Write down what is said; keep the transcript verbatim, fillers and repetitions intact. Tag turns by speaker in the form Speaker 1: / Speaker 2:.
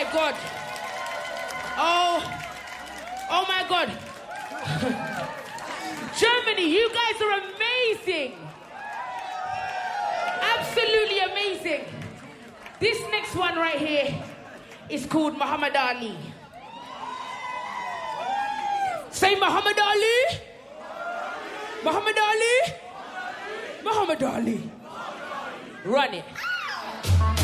Speaker 1: my God. Oh, oh my God. Germany, you guys are amazing. Absolutely amazing. This next one right here is called Muhammad Ali. Say Muhammad Ali. Muhammad Ali. Muhammad Ali. Run it.